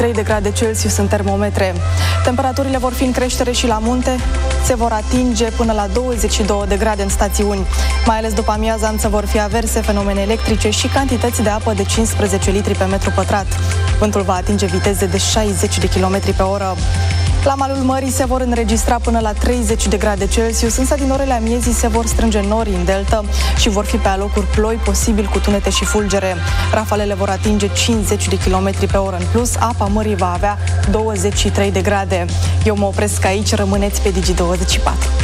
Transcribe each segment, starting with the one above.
3 de grade Celsius în termometre. Temperaturile vor fi în creștere și la munte, se vor atinge până la 22 de grade în stațiuni. Mai ales după amiaza însă vor fi averse fenomene electrice și cantități de apă de 15 litri pe metru pătrat. Vântul va atinge viteze de 60 de km pe oră. La malul mării se vor înregistra până la 30 de grade Celsius, însă din orele amiezii se vor strânge norii în delta și vor fi pe alocuri ploi, posibil cu tunete și fulgere. Rafalele vor atinge 50 de km pe oră în plus, apa mării va avea 23 de grade. Eu mă opresc aici, rămâneți pe Digi24.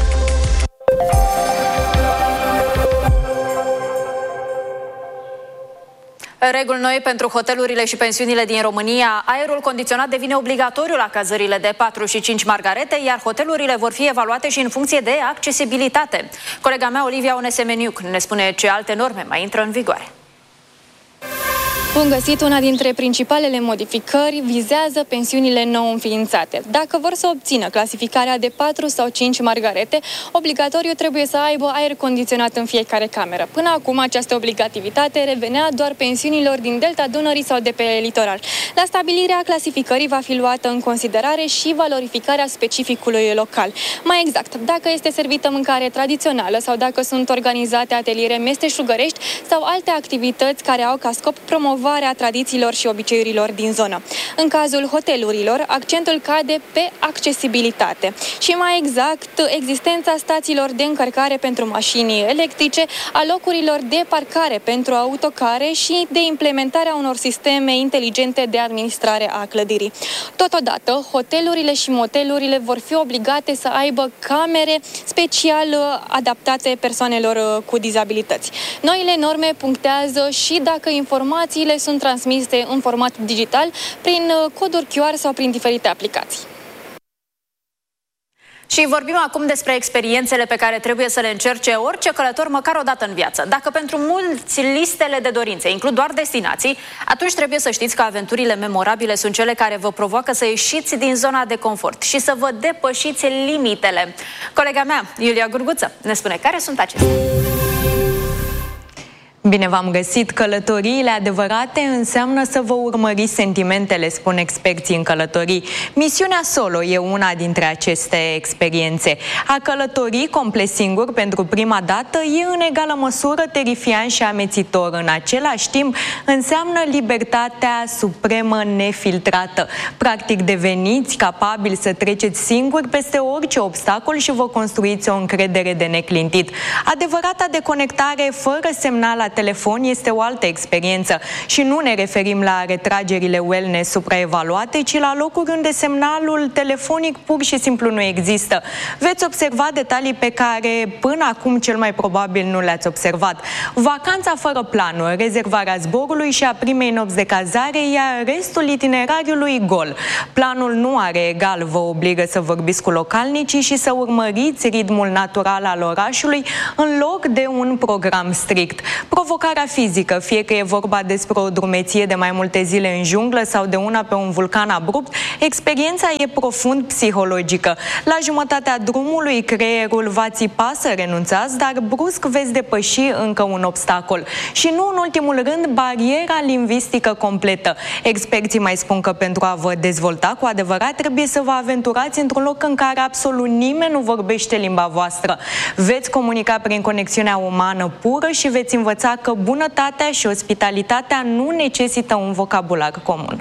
Reguli noi pentru hotelurile și pensiunile din România. Aerul condiționat devine obligatoriu la cazările de 4 și 5 margarete, iar hotelurile vor fi evaluate și în funcție de accesibilitate. Colega mea, Olivia Onesemeniuc, ne spune ce alte norme mai intră în vigoare. Bun găsit, una dintre principalele modificări vizează pensiunile nou înființate. Dacă vor să obțină clasificarea de 4 sau 5 margarete, obligatoriu trebuie să aibă aer condiționat în fiecare cameră. Până acum, această obligativitate revenea doar pensiunilor din Delta Dunării sau de pe litoral. La stabilirea clasificării va fi luată în considerare și valorificarea specificului local. Mai exact, dacă este servită mâncare tradițională sau dacă sunt organizate ateliere meșteșugărești sau alte activități care au ca scop promovarea tradițiilor și obiceiurilor din zonă. În cazul hotelurilor, accentul cade pe accesibilitate și mai exact existența stațiilor de încărcare pentru mașini electrice, a locurilor de parcare pentru autocare și de implementarea unor sisteme inteligente de administrare a clădirii. Totodată, hotelurile și motelurile vor fi obligate să aibă camere special adaptate persoanelor cu dizabilități. Noile norme punctează și dacă informațiile sunt transmise în format digital, prin coduri QR sau prin diferite aplicații. Și vorbim acum despre experiențele pe care trebuie să le încerce orice călător măcar o dată în viață. Dacă pentru mulți listele de dorințe includ doar destinații, atunci trebuie să știți că aventurile memorabile sunt cele care vă provoacă să ieșiți din zona de confort și să vă depășiți limitele. Colega mea, Iulia Gurguță, ne spune care sunt acestea. Bine v-am găsit! Călătoriile adevărate înseamnă să vă urmăriți sentimentele, spun experții în călătorii. Misiunea solo e una dintre aceste experiențe. A călători complet singur pentru prima dată e în egală măsură terifiant și amețitor. În același timp înseamnă libertatea supremă nefiltrată. Practic deveniți capabili să treceți singuri peste orice obstacol și vă construiți o încredere de neclintit. Adevărata deconectare fără semnal la telefon este o altă experiență și nu ne referim la retragerile wellness supraevaluate, ci la locuri unde semnalul telefonic pur și simplu nu există. Veți observa detalii pe care până acum cel mai probabil nu le-ați observat. Vacanța fără planuri, rezervarea zborului și a primei nopți de cazare, iar restul itinerariului gol. Planul nu are egal, vă obligă să vorbiți cu localnicii și să urmăriți ritmul natural al orașului în loc de un program strict. Provocarea fizică, fie că e vorba despre o drumeție de mai multe zile în junglă sau de una pe un vulcan abrupt, experiența e profund psihologică. La jumătatea drumului, creierul va țipa să renunțați, dar brusc veți depăși încă un obstacol. Și nu în ultimul rând, bariera lingvistică completă. Experții mai spun că pentru a vă dezvolta cu adevărat, trebuie să vă aventurați într-un loc în care absolut nimeni nu vorbește limba voastră. Veți comunica prin conexiunea umană pură și veți învăța că bunătatea și ospitalitatea nu necesită un vocabular comun.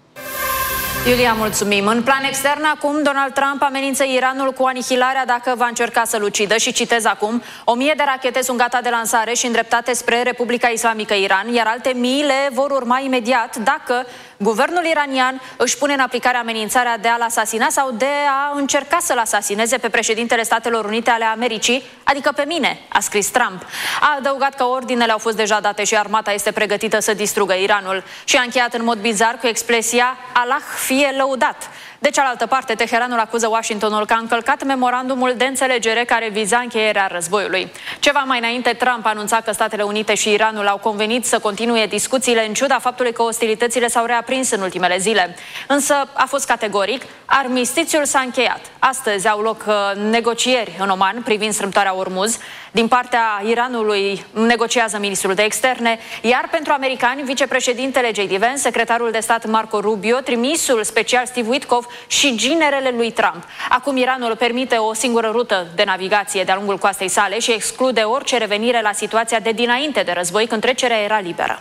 Iulia, mulțumim. În plan extern, acum, Donald Trump amenință Iranul cu anihilarea dacă va încerca să-l ucidă și citez acum: 1000 de rachete sunt gata de lansare și îndreptate spre Republica Islamică Iran, iar alte mii le vor urma imediat dacă guvernul iranian își pune în aplicare amenințarea de a-l asasina sau de a încerca să-l asasineze pe președintele Statelor Unite ale Americii, adică pe mine, a scris Trump. A adăugat că ordinele au fost deja date și armata este pregătită să distrugă Iranul și a încheiat în mod bizar cu expresia Allah fie lăudat. De cealaltă parte, Teheranul acuză Washingtonul că a încălcat memorandumul de înțelegere care viza încheierea războiului. Ceva mai înainte, Trump anunța că Statele Unite și Iranul au convenit să continue discuțiile în ciuda faptului că ostilitățile s-au reaprins în ultimele zile. Însă a fost categoric: armistițiul s-a încheiat. Astăzi au loc negocieri în Oman privind strâmtoarea Ormuz. Din partea Iranului negociază ministrul de externe, iar pentru americani, vicepreședintele J.D. Vance, secretarul de stat Marco Rubio, trimisul special Steve Witkoff și ginerele lui Trump. Acum Iranul permite o singură rută de navigație de-a lungul coastei sale și exclude orice revenire la situația de dinainte de război, când trecerea era liberă.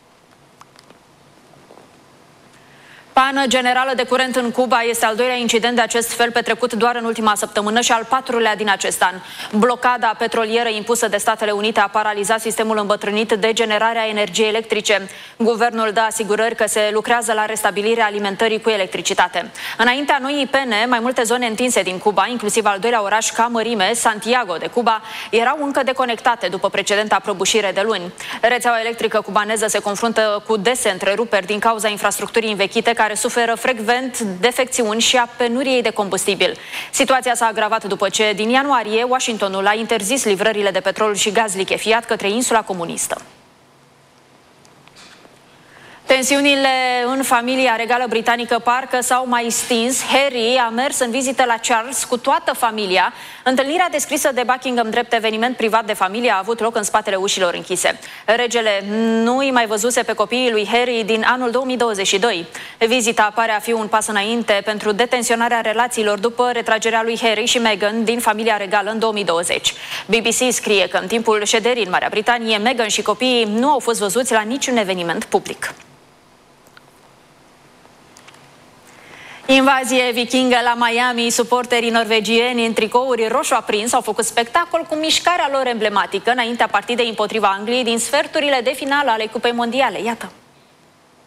Pană generală de curent în Cuba este al doilea incident de acest fel petrecut doar în ultima săptămână și al patrulea din acest an. Blocada petrolieră impusă de Statele Unite a paralizat sistemul îmbătrânit de generare a energiei electrice. Guvernul dă asigurări că se lucrează la restabilirea alimentării cu electricitate. Înaintea noii pene, mai multe zone întinse din Cuba, inclusiv al doilea oraș ca mărime, Santiago de Cuba, erau încă deconectate după precedenta prăbușire de luni. Rețeaua electrică cubaneză se confruntă cu dese întreruperi din cauza infrastructurii învechite, care suferă frecvent defecțiuni și a penuriei de combustibil. Situația s-a agravat după ce, din ianuarie, Washingtonul a interzis livrările de petrol și gaz lichefiat către insula comunistă. Tensiunile în familia regală britanică parcă s-au mai stins. Harry a mers în vizită la Charles cu toată familia. Întâlnirea descrisă de Buckingham drept eveniment privat de familie a avut loc în spatele ușilor închise. Regele nu îi mai văzuse pe copiii lui Harry din anul 2022. Vizita pare a fi un pas înainte pentru detensionarea relațiilor după retragerea lui Harry și Meghan din familia regală în 2020. BBC scrie că în timpul șederii în Marea Britanie, Meghan și copiii nu au fost văzuți la niciun eveniment public. Invazie vikingă la Miami, suporterii norvegieni în tricouri roșu aprins au făcut spectacol cu mișcarea lor emblematică înaintea partidei împotriva Angliei din sferturile de finală ale Cupei Mondiale. Iată!